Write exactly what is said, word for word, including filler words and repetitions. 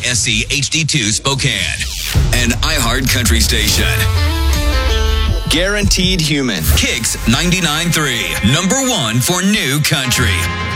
S C H D two Spokane. An iHeart Country station. Guaranteed Human. Kicks ninety-nine point three. Number one for new country.